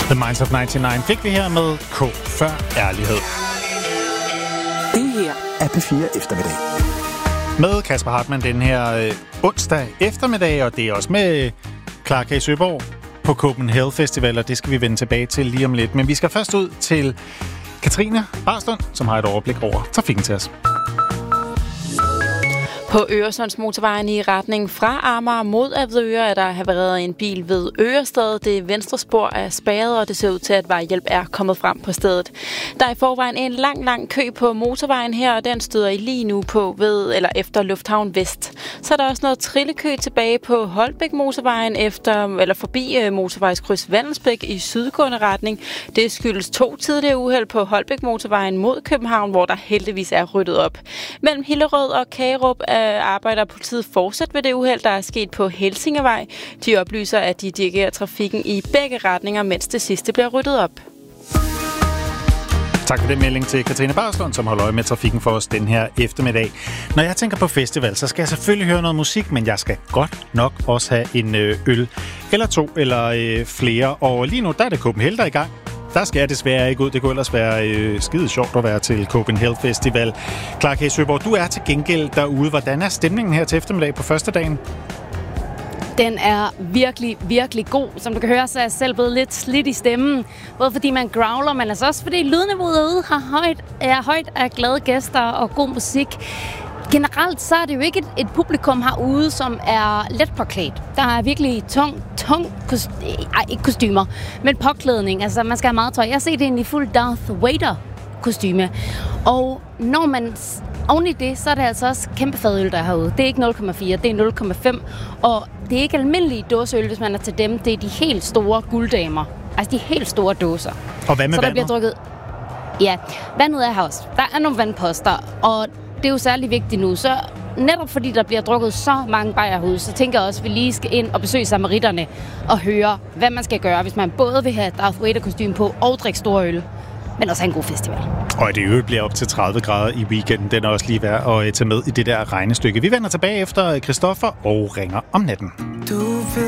The Minds of 99 fik vi her med K før ærlighed. Det her er P4 Eftermiddag. Med Kasper Hartmann den her onsdag eftermiddag, og det er også med Clara K. Søborg på Copenhagen Festival, og det skal vi vende tilbage til lige om lidt. Men vi skal først ud til Katrine Barslund, som har et overblik over trafikken til os. På Øresundsmotorvejen i retning fra Amager mod Avedøre er der været en bil ved Ørestad. Det venstre spor er spærret, og det ser ud til, at vejhjælp er kommet frem på stedet. Der er i forvejen en lang kø på motorvejen her, og den støder I lige nu på ved eller efter Lufthavn Vest. Så er der også noget trillekø tilbage på Holbæk motorvejen forbi motorvejskryds Vandelsbæk i sydgående retning. Det skyldes 2 tidligere uheld på Holbæk motorvejen mod København, hvor der heldigvis er ryddet op. Mellem Hillerød og Kagerup arbejder politiet fortsat ved det uheld, der er sket på Helsingevej. De oplyser, at de dirigerer trafikken i begge retninger, mens det sidste bliver ryddet op. Tak for den melding til Katrine Barslund, som holder øje med trafikken for os den her eftermiddag. Når jeg tænker på festival, så skal jeg selvfølgelig høre noget musik, men jeg skal godt nok også have en øl eller 2 eller flere. Og lige nu, der er det Copenhagen, der er i gang. Der skal jeg desværre ikke ud. Det kunne ellers være skide sjovt at være til Copenhagen Festival. Clara K. Søborg, du er til gengæld derude. Hvordan er stemningen her til eftermiddag på første dagen? Den er virkelig, virkelig god. Som du kan høre, så er jeg selv blevet lidt slidt i stemmen. Både fordi man growler, men altså også fordi lydniveauet derude er højt af glade gæster og god musik. Generelt så er det jo ikke et publikum herude, som er let påklædt. Der er virkelig ikke kostymer, men påklædning. Altså man skal have meget tøj. Jeg har set det i fuld Darth Vader kostyme. Og når man oven i det, så er det altså også kæmpe fadøl, der er herude. Det er ikke 0,4, det er 0,5. Og det er ikke almindelige dåseøl, hvis man er til dem. Det er de helt store gulddamer. Altså de helt store dåser. Og hvad med så vandet? Der bliver drukket. Ja, vandet er her også. Der er nogle vandposter, og det er jo særlig vigtigt nu. Så netop fordi der bliver drukket så mange bajer herude, så tænker jeg også, at vi lige skal ind og besøge samaritterne og høre, hvad man skal gøre, hvis man både vil have Darth Vader-kostyme på og drikke store øl, men også have en god festival. Og det øvrigt bliver op til 30 grader i weekenden. Den er også lige værd at tage med i det der regnestykke. Vi vender tilbage efter Christoffer og ringer om natten.